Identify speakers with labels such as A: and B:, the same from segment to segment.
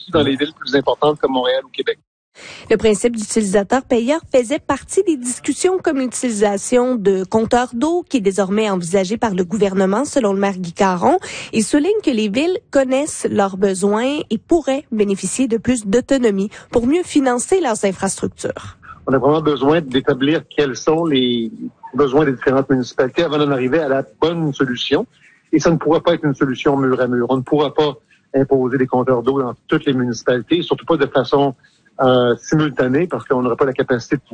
A: surtout dans les villes plus importantes comme Montréal ou Québec.
B: Le principe d'utilisateur-payeur faisait partie des discussions comme l'utilisation de compteurs d'eau qui est désormais envisagé par le gouvernement, selon le maire Guy Caron. Il souligne que les villes connaissent leurs besoins et pourraient bénéficier de plus d'autonomie pour mieux financer leurs infrastructures.
A: On a vraiment besoin d'établir quels sont les besoins des différentes municipalités avant d'en arriver à la bonne solution. Et ça ne pourra pas être une solution mur à mur. On ne pourra pas imposer des compteurs d'eau dans toutes les municipalités, surtout pas de façon simultanée, parce qu'on n'aura pas la capacité de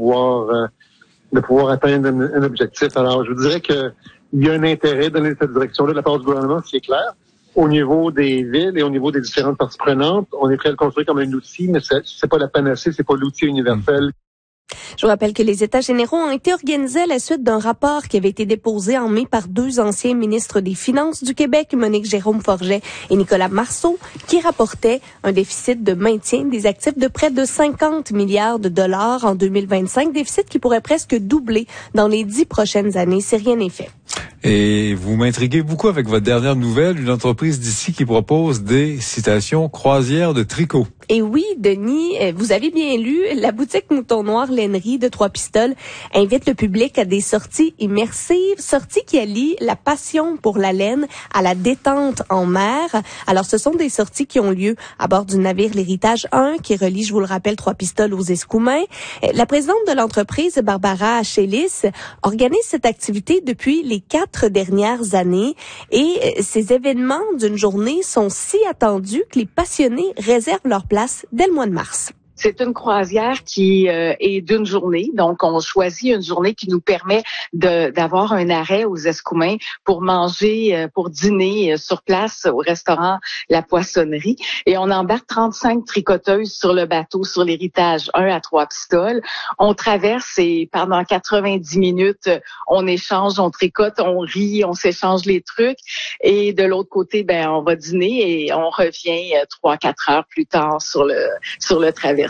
A: pouvoir atteindre un objectif. Alors, je vous dirais qu'il y a un intérêt dans cette direction-là de la part du gouvernement, ce qui est clair. Au niveau des villes et au niveau des différentes parties prenantes, on est prêt à le construire comme un outil, mais c'est pas la panacée, c'est pas l'outil universel.
B: Je vous rappelle que les États généraux ont été organisés à la suite d'un rapport qui avait été déposé en mai par deux anciens ministres des Finances du Québec, Monique Jérôme-Forget et Nicolas Marceau, qui rapportaient un déficit de maintien des actifs de près de 50 milliards de dollars en 2025, déficit qui pourrait presque doubler dans les 10 prochaines années si rien n'est fait.
C: Et vous m'intriguez beaucoup avec votre dernière nouvelle, une entreprise d'ici qui propose des, citations, croisières de tricot.
B: Et oui, Denis, vous avez bien lu, la boutique Mouton Noir Lainerie de Trois-Pistoles invite le public à des sorties immersives, sorties qui allient la passion pour la laine à la détente en mer. Alors, ce sont des sorties qui ont lieu à bord du navire L'Héritage 1 qui relie, je vous le rappelle, Trois-Pistoles aux Escoumins. La présidente de l'entreprise, Barbara Chélis, organise cette activité depuis les 4 dernières années et ces événements d'une journée sont si attendus que les passionnés réservent leur place dès le mois de mars.
D: C'est une croisière qui est d'une journée. Donc, on choisit une journée qui nous permet d'avoir un arrêt aux Escoumins pour manger, pour dîner sur place au restaurant La Poissonnerie. Et on embarque 35 tricoteuses sur le bateau, sur l'Héritage 1 à Trois-Pistoles. On traverse et pendant 90 minutes, on échange, on tricote, on rit, on s'échange les trucs. Et de l'autre côté, on va dîner et on revient 3-4 heures plus tard sur le traversier.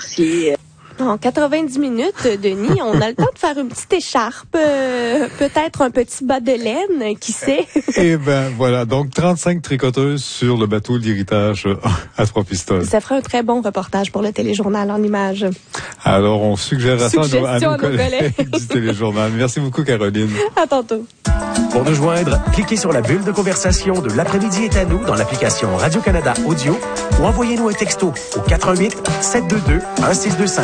B: En 90 minutes, Denis, on a le temps de faire une petite écharpe, peut-être un petit bas de laine, qui sait?
C: Et voilà, donc 35 tricoteuses sur le bateau L'Héritage à Trois-Pistoles.
B: Ça ferait un très bon reportage pour le téléjournal en images.
C: Alors, on suggérera ça à nos collègues du téléjournal. Merci beaucoup, Caroline.
B: À tantôt.
E: Pour nous joindre, cliquez sur la bulle de conversation de L'après-midi est à nous dans l'application Radio-Canada Audio ou envoyez-nous un texto au 418-722-1625.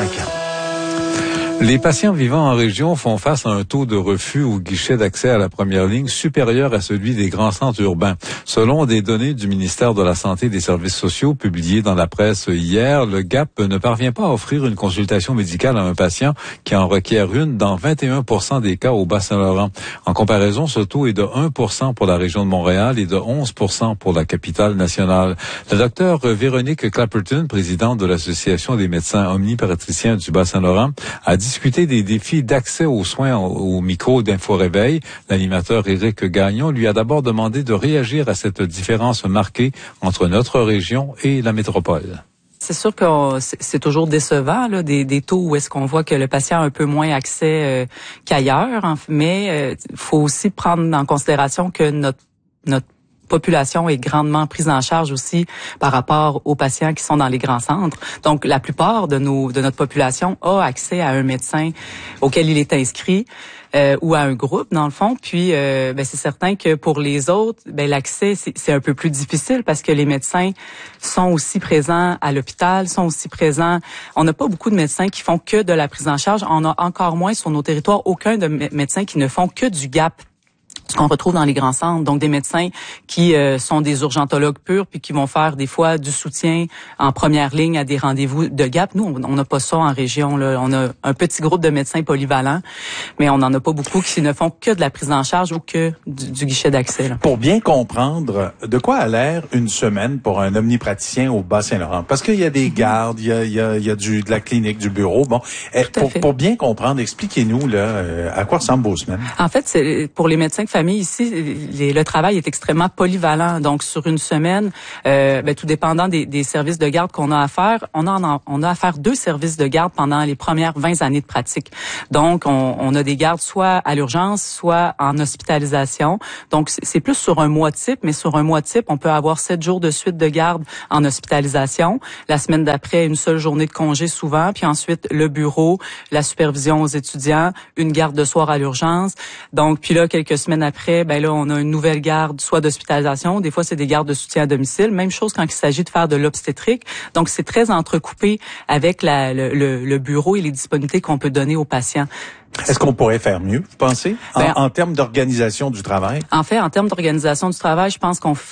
C: Les patients vivant en région font face à un taux de refus au guichet d'accès à la première ligne supérieur à celui des grands centres urbains. Selon des données du ministère de la Santé et des Services sociaux publiées dans la presse hier, le GAP ne parvient pas à offrir une consultation médicale à un patient qui en requiert une dans 21% des cas au Bas-Saint-Laurent. En comparaison, ce taux est de 1% pour la région de Montréal et de 11% pour la capitale nationale. Le docteur Véronique Clapperton, présidente de l'Association des médecins omnipatriciens du Bas-Saint-Laurent, a discuter des défis d'accès aux soins au micro d'Info-Réveil. L'animateur Éric Gagnon lui a d'abord demandé de réagir à cette différence marquée entre notre région et la métropole.
F: C'est sûr que c'est toujours décevant, là, des taux où est-ce qu'on voit que le patient a un peu moins accès qu'ailleurs, mais faut aussi prendre en considération que notre population est grandement prise en charge aussi par rapport aux patients qui sont dans les grands centres. Donc, la plupart de notre population a accès à un médecin auquel il est inscrit ou à un groupe, dans le fond. Puis, c'est certain que pour les autres, l'accès, c'est un peu plus difficile parce que les médecins sont aussi présents à l'hôpital, sont aussi présents. On n'a pas beaucoup de médecins qui font que de la prise en charge. On a encore moins sur nos territoires aucun de médecins qui ne font que du GAP, ce qu'on retrouve dans les grands centres, donc des médecins qui sont des urgentologues purs puis qui vont faire des fois du soutien en première ligne à des rendez-vous de GAP. Nous, on n'a pas ça en région, là. On a un petit groupe de médecins polyvalents, mais on n'en a pas beaucoup qui ne font que de la prise en charge ou que du guichet d'accès, là.
G: Pour bien comprendre, de quoi a l'air une semaine pour un omnipraticien au Bas-Saint-Laurent? Parce qu'il y a des gardes, il y a de la clinique, du bureau. Bon, pour bien comprendre, expliquez-nous là à quoi ressemblent vos semaines.
F: En fait, c'est pour les médecins de famille. famille ici, le travail est extrêmement polyvalent. Donc, sur une semaine, tout dépendant des services de garde qu'on a à faire, on a à faire 2 services de garde pendant les premières 20 années de pratique. Donc, on a des gardes soit à l'urgence, soit en hospitalisation. Donc, c'est plus sur un mois type, mais sur un mois type, on peut avoir 7 jours de suite de garde en hospitalisation. La semaine d'après, une seule journée de congé souvent, puis ensuite le bureau, la supervision aux étudiants, une garde de soir à l'urgence. Donc, puis là, quelques semaines après, là, on a une nouvelle garde, soit d'hospitalisation, des fois c'est des gardes de soutien à domicile. Même chose quand il s'agit de faire de l'obstétrique. Donc, c'est très entrecoupé avec le bureau et les disponibilités qu'on peut donner aux patients.
G: Est-ce qu'on pourrait faire mieux, vous pensez, en termes d'organisation du travail?
F: En fait, en termes d'organisation du travail, je pense qu'on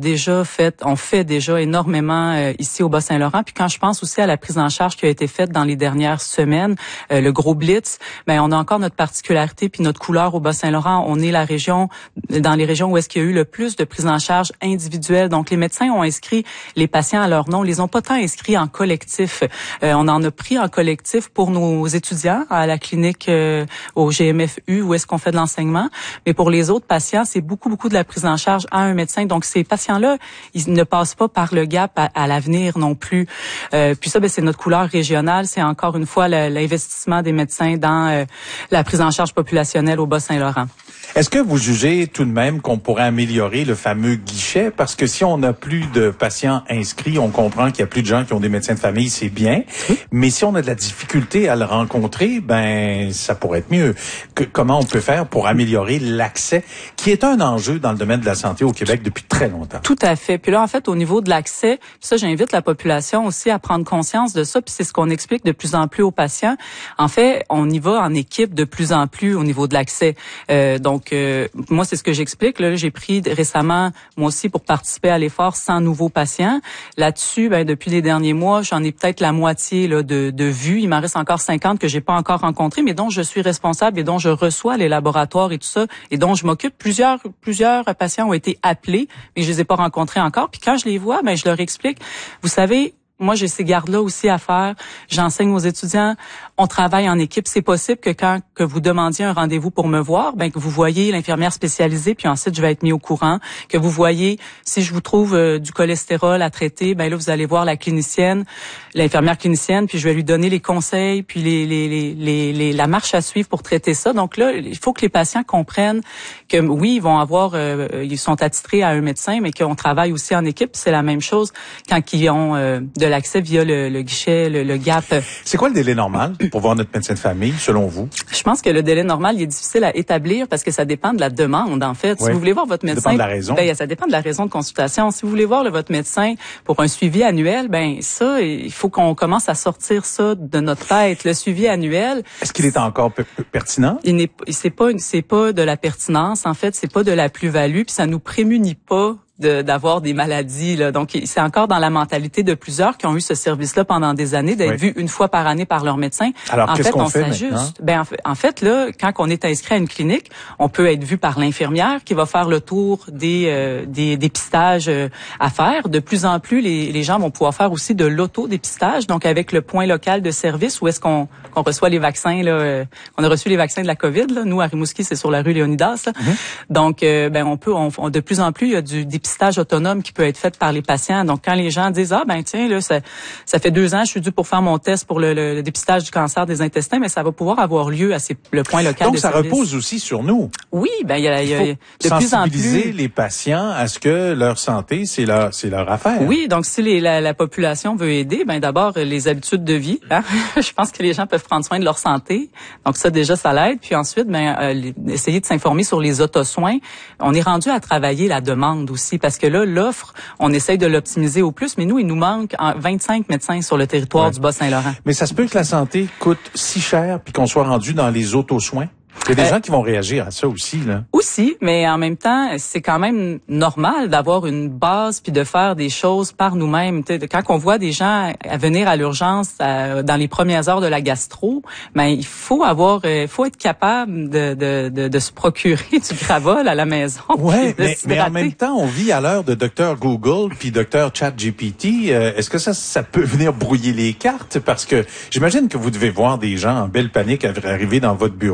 F: fait déjà énormément ici au Bas-Saint-Laurent. Puis quand je pense aussi à la prise en charge qui a été faite dans les dernières semaines, le gros blitz, on a encore notre particularité puis notre couleur au Bas-Saint-Laurent. On est la région, dans les régions où est-ce qu'il y a eu le plus de prise en charge individuelle. Donc, les médecins ont inscrit les patients à leur nom. Ils les ont pas tant inscrits en collectif. On en a pris en collectif pour nos étudiants à la clinique au GMFU, où est-ce qu'on fait de l'enseignement. Mais pour les autres patients, c'est beaucoup de la prise en charge à un médecin. Donc, ces patients-là, ils ne passent pas par le gap à l'avenir non plus. Puis ça, c'est notre couleur régionale. C'est encore une fois l'investissement des médecins dans la prise en charge populationnelle au Bas-Saint-Laurent.
G: Est-ce que vous jugez tout de même qu'on pourrait améliorer le fameux guichet? Parce que si on n'a plus de patients inscrits, on comprend qu'il y a plus de gens qui ont des médecins de famille, c'est bien. Mais si on a de la difficulté à le rencontrer, ça pourrait être mieux. Comment on peut faire pour améliorer l'accès, qui est un enjeu dans le domaine de la santé au Québec depuis très longtemps?
F: Tout à fait. Puis là, en fait, au niveau de l'accès, ça, j'invite la population aussi à prendre conscience de ça. Puis c'est ce qu'on explique de plus en plus aux patients. En fait, on y va en équipe de plus en plus au niveau de l'accès. Donc, moi, c'est ce que j'explique. Là, j'ai pris récemment, moi aussi, pour participer à l'effort 100 nouveaux patients. Là-dessus, depuis les derniers mois, j'en ai peut-être la moitié de vues. Il m'en reste encore 50 que j'ai pas encore rencontrés, mais dont je suis responsable et dont je reçois les laboratoires et tout ça, et dont je m'occupe. Plusieurs patients ont été appelés, mais je les ai pas rencontrés encore. Puis quand je les vois, je leur explique. Vous savez, moi, j'ai ces gardes-là aussi à faire. J'enseigne aux étudiants. On travaille en équipe. C'est possible que vous demandiez un rendez-vous pour me voir, que vous voyez l'infirmière spécialisée, puis ensuite je vais être mis au courant. Que vous voyez, si je vous trouve du cholestérol à traiter, là vous allez voir la clinicienne, l'infirmière clinicienne, puis je vais lui donner les conseils, puis la marche à suivre pour traiter ça. Donc là, il faut que les patients comprennent que oui, ils sont attitrés à un médecin, mais qu'on travaille aussi en équipe. C'est la même chose quand ils ont de l'accès via le guichet, le GAP.
G: C'est quoi le délai normal pour voir notre médecin de famille, selon vous?
F: Je pense que le délai normal, il est difficile à établir parce que ça dépend de la demande, en fait.
G: Oui.
F: Si vous voulez voir votre médecin...
G: Ça dépend de la raison.
F: Ça dépend de la raison de consultation. Si vous voulez voir votre médecin pour un suivi annuel, ça, il faut qu'on commence à sortir ça de notre tête. Le suivi annuel...
G: Est-ce qu'il est encore pertinent?
F: C'est pas de la pertinence, en fait, c'est pas de la plus-value, puis ça nous prémunit pas d'avoir des maladies là. Donc c'est encore dans la mentalité de plusieurs qui ont eu ce service-là pendant des années d'être vus une fois par année par leur médecin.
G: Alors
F: en
G: qu'est-ce qu'on
F: on
G: fait
F: s'ajuste. En fait là, quand on est inscrit à une clinique, on peut être vu par l'infirmière qui va faire le tour des dépistages à faire. De plus en plus, les gens vont pouvoir faire aussi de l'autodépistage, donc avec le point local de service où est-ce qu'on reçoit les vaccins là. On a reçu les vaccins de la COVID là. Nous à Rimouski, c'est sur la rue Léonidas. Là. Donc on de plus en plus il y a du dépistage autonome qui peut être fait par les patients. Donc, quand les gens disent, ça fait 2 ans, je suis dû pour faire mon test pour le dépistage du cancer des intestins, mais ça va pouvoir avoir lieu à le point local de service.
G: Donc, ça repose aussi sur nous.
F: Oui, il y a de plus en plus...
G: sensibiliser les patients à ce que leur santé, c'est leur affaire.
F: Oui, donc si la population veut aider, d'abord, les habitudes de vie. Hein? Je pense que les gens peuvent prendre soin de leur santé. Donc, ça, déjà, ça l'aide. Puis ensuite, essayer de s'informer sur les autosoins. On est rendu à travailler la demande aussi. Parce que là, l'offre, on essaye de l'optimiser au plus, mais nous, il nous manque 25 médecins sur le territoire du Bas-Saint-Laurent.
G: Mais ça se peut que la santé coûte si cher puis qu'on soit rendu dans les autosoins? Il y a des gens qui vont réagir à ça aussi, là.
F: Aussi, mais en même temps, c'est quand même normal d'avoir une base puis de faire des choses par nous-mêmes. Quand on voit des gens venir à l'urgence dans les premières heures de la gastro, il faut être capable de se procurer du Gravol à la maison.
G: Ouais, mais en même temps, on vit à l'heure de Dr Google puis Dr ChatGPT. Est-ce que ça peut venir brouiller les cartes? Parce que j'imagine que vous devez voir des gens en belle panique arriver dans votre bureau après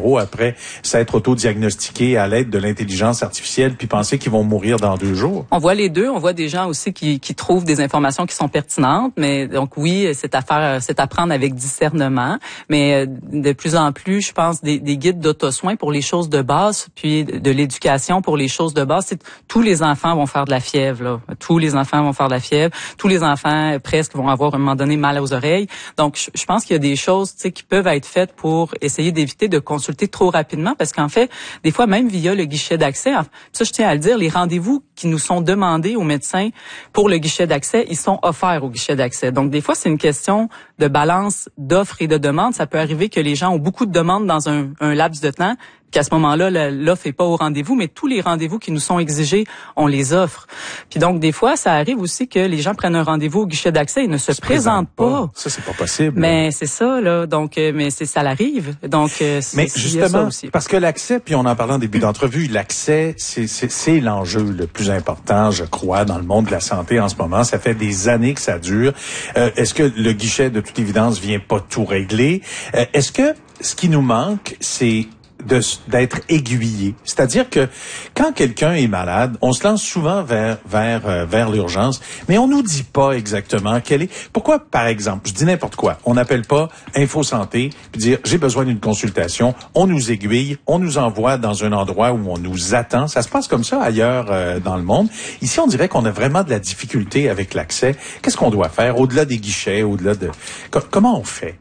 G: pourraient s'être auto-diagnostiqués à l'aide de l'intelligence artificielle puis penser qu'ils vont mourir dans 2 jours?
F: On voit les deux. On voit des gens aussi qui trouvent des informations qui sont pertinentes. Mais donc oui, c'est à prendre avec discernement. Mais de plus en plus, je pense, des guides d'auto-soins pour les choses de base, puis de l'éducation pour les choses de base. Tous les enfants vont faire de la fièvre, là. Tous les enfants vont faire de la fièvre. Tous les enfants presque vont avoir à un moment donné mal aux oreilles. Donc je pense qu'il y a des choses, qui peuvent être faites pour essayer d'éviter de consulter trop rapidement, parce qu'en fait, des fois même via le guichet d'accès, ça je tiens à le dire, les rendez-vous qui nous sont demandés aux médecins pour le guichet d'accès, ils sont offerts au guichet d'accès. Donc des fois, c'est une question de balance d'offres et de demandes. Ça peut arriver que les gens ont beaucoup de demandes dans un laps de temps, qu'à ce moment-là, l'offre est pas au rendez-vous, mais tous les rendez-vous qui nous sont exigés, on les offre. Puis donc, des fois, ça arrive aussi que les gens prennent un rendez-vous au guichet d'accès et ne se présentent pas.
G: Ça, c'est pas possible.
F: Mais c'est ça, là. Donc, mais ça l'arrive. Donc,
G: mais justement,
F: ça aussi.
G: Parce que l'accès, puis on en parlait en début d'entrevue, l'accès, c'est l'enjeu le plus important, je crois, dans le monde de la santé en ce moment. Ça fait des années que ça dure. Est-ce que le guichet, de toute évidence, vient pas tout régler? Est-ce que ce qui nous manque, c'est d'être aiguillé. C'est-à-dire que quand quelqu'un est malade, on se lance souvent vers l'urgence, mais on nous dit pas exactement quelle est. Pourquoi, par exemple, je dis n'importe quoi, on n'appelle pas Info Santé puis dire j'ai besoin d'une consultation, on nous aiguille, on nous envoie dans un endroit où on nous attend. Ça se passe comme ça ailleurs dans le monde. Ici, on dirait qu'on a vraiment de la difficulté avec l'accès. Qu'est-ce qu'on doit faire au-delà des guichets, au-delà de comment on fait?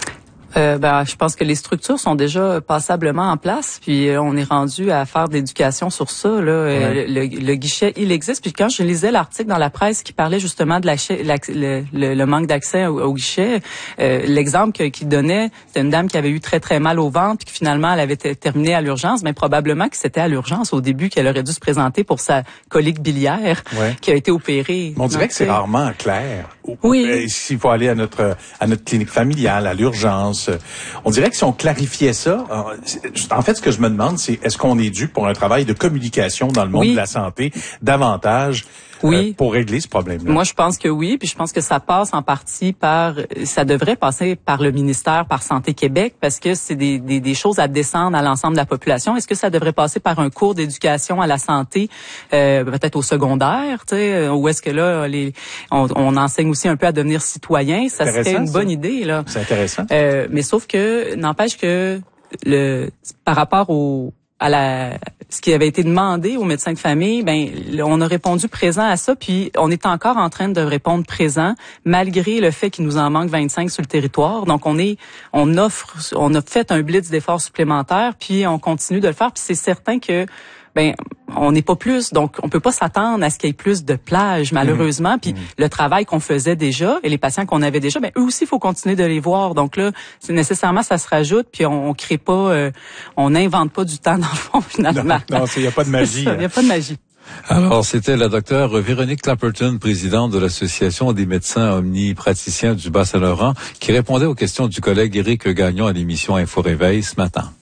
F: Je pense que les structures sont déjà passablement en place, puis on est rendu à faire de l'éducation sur ça. Là, ouais. Le guichet, il existe. Puis quand je lisais l'article dans la presse qui parlait justement de le manque d'accès au guichet, l'exemple qu'il donnait, c'était une dame qui avait eu très très mal au ventre, puis que finalement elle avait terminé à l'urgence, mais probablement que c'était à l'urgence au début qu'elle aurait dû se présenter pour sa colique biliaire qui a été opérée.
G: Mais on dirait que c'est rarement clair.
F: Oui.
G: S'il faut aller à notre clinique familiale, à l'urgence. On dirait que si on clarifiait ça, en fait, ce que je me demande, c'est est-ce qu'on est dû pour un travail de communication dans le monde de la santé davantage pour régler ce problème-là?
F: Moi, je pense que oui, puis je pense que ça passe en partie ça devrait passer par le ministère, par Santé Québec, parce que c'est des choses à descendre à l'ensemble de la population. Est-ce que ça devrait passer par un cours d'éducation à la santé, peut-être au secondaire, tu sais, ou est-ce que là, on enseigne aussi un peu à devenir citoyen? Ça serait une bonne idée, là.
G: C'est intéressant.
F: Mais sauf que, n'empêche que par rapport ce qui avait été demandé aux médecins de famille, on a répondu présent à ça, puis on est encore en train de répondre présent, malgré le fait qu'il nous en manque 25 sur le territoire. Donc on a fait un blitz d'efforts supplémentaires, puis on continue de le faire, puis c'est certain que on n'est pas plus, donc on peut pas s'attendre à ce qu'il y ait plus de plages, malheureusement. Puis le travail qu'on faisait déjà et les patients qu'on avait déjà, eux aussi, il faut continuer de les voir. Donc là, c'est nécessairement, ça se rajoute, puis on crée pas, on n'invente pas du temps dans le fond, finalement.
G: Non, il n'y a pas de magie.
F: Il n'y a pas de magie.
C: Alors, c'était la docteure Véronique Clapperton, présidente de l'Association des médecins omnipraticiens du Bas-Saint-Laurent, qui répondait aux questions du collègue Éric Gagnon à l'émission Info Réveil ce matin.